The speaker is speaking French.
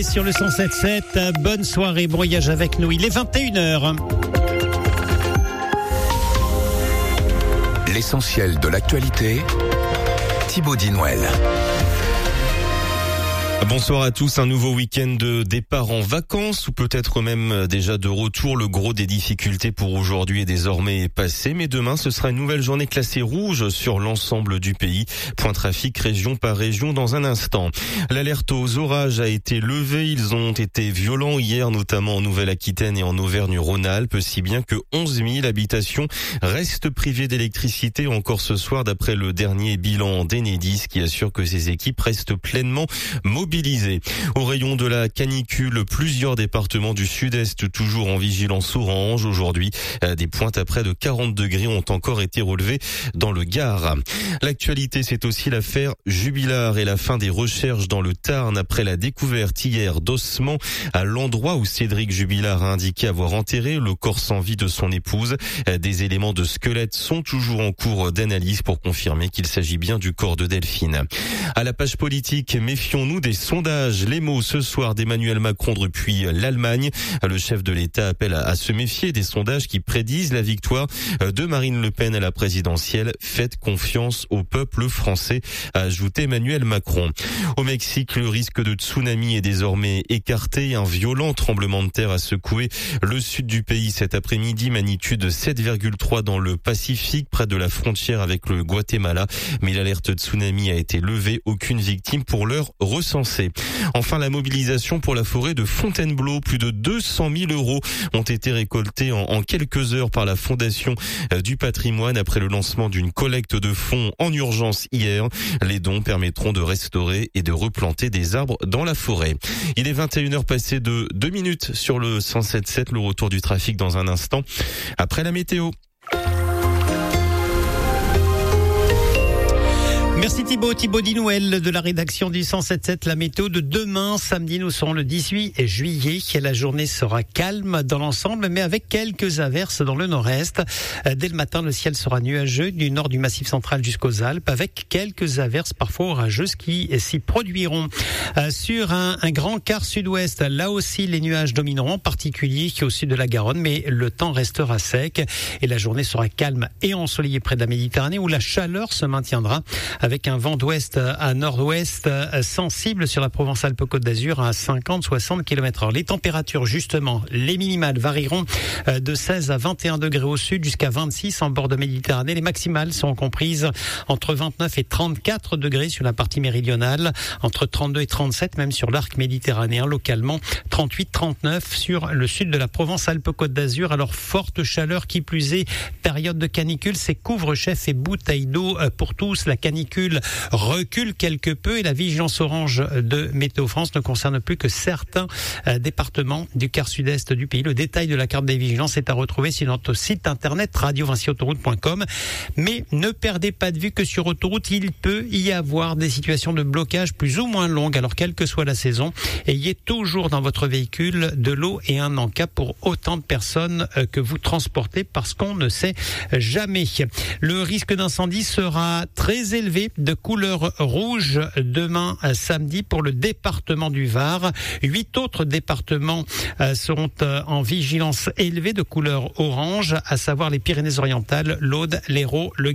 Sur le 107.7, bonne soirée, bon voyage avec nous. Il est 21h. L'essentiel de l'actualité, Thibaut Dinouel. Bonsoir à tous, un nouveau week-end de départ en vacances ou peut-être même déjà de retour. Le gros des difficultés pour aujourd'hui est désormais passé, mais demain ce sera une nouvelle journée classée rouge sur l'ensemble du pays. Point trafic région par région dans un instant. L'alerte aux orages a été levée, ils ont été violents hier notamment en Nouvelle-Aquitaine et en Auvergne-Rhône-Alpes, si bien que 11 000 habitations restent privées d'électricité encore ce soir d'après le dernier bilan d'Enedis qui assure que ses équipes restent pleinement mobilisées. Au rayon de la canicule, plusieurs départements du sud-est toujours en vigilance orange. Aujourd'hui, des pointes à près de 40 degrés ont encore été relevées dans le Gard. L'actualité, c'est aussi l'affaire Jubilard et la fin des recherches dans le Tarn après la découverte hier d'ossements à l'endroit où Cédric Jubilard a indiqué avoir enterré le corps sans vie de son épouse. Des éléments de squelette sont toujours en cours d'analyse pour confirmer qu'il s'agit bien du corps de Delphine. À la page politique, méfions-nous des sondages. Les mots ce soir d'Emmanuel Macron depuis l'Allemagne. Le chef de l'État appelle à se méfier des sondages qui prédisent la victoire de Marine Le Pen à la présidentielle. Faites confiance au peuple français, a ajouté Emmanuel Macron. Au Mexique, le risque de tsunami est désormais écarté. Un violent tremblement de terre a secoué le sud du pays cet après-midi, magnitude 7,3 dans le Pacifique, près de la frontière avec le Guatemala. Mais l'alerte tsunami a été levée. Aucune victime pour l'heure recensée. Enfin, la mobilisation pour la forêt de Fontainebleau. Plus de 200 000 € ont été récoltés en quelques heures par la Fondation du patrimoine après le lancement d'une collecte de fonds en urgence hier. Les dons permettront de restaurer et de replanter des arbres dans la forêt. Il est 21h passé de 2 minutes sur le 107.7. Le retour du trafic dans un instant après la météo. Merci Thibaut Dinouel de la rédaction du 107.7. La météo de demain, samedi, nous serons le 18 juillet. La journée sera calme dans l'ensemble, mais avec quelques averses dans le nord-est. Dès le matin, le ciel sera nuageux du nord du Massif central jusqu'aux Alpes, avec quelques averses parfois orageuses qui s'y produiront. Sur un grand quart sud-ouest, là aussi, les nuages domineront, en particulier au sud de la Garonne, mais le temps restera sec et la journée sera calme et ensoleillée près de la Méditerranée, où la chaleur se maintiendra avec un vent d'ouest à nord-ouest sensible sur la Provence-Alpes-Côte d'Azur à 50-60 km/h. Les températures, justement, les minimales varieront de 16 à 21 degrés au sud jusqu'à 26 en bord de Méditerranée. Les maximales seront comprises entre 29 et 34 degrés sur la partie méridionale, entre 32 et 37 même sur l'arc méditerranéen, localement 38-39 sur le sud de la Provence-Alpes-Côte d'Azur. Alors, forte chaleur qui plus est, période de canicule, c'est couvre-chef et bouteilles d'eau pour tous. La canicule recule quelque peu et la vigilance orange de Météo France ne concerne plus que certains départements du quart sud-est du pays. Le détail de la carte des vigilances est à retrouver sur notre site internet radio-autoroute.com. Mais ne perdez pas de vue que sur autoroute, il peut y avoir des situations de blocage plus ou moins longues. Alors, quelle que soit la saison, ayez toujours dans votre véhicule de l'eau et un encas pour autant de personnes que vous transportez, parce qu'on ne sait jamais. Le risque d'incendie sera très élevé, de couleur rouge demain samedi pour le département du Var. 8 autres départements seront en vigilance élevée de couleur orange, à savoir les Pyrénées-Orientales, l'Aude, l'Hérault, le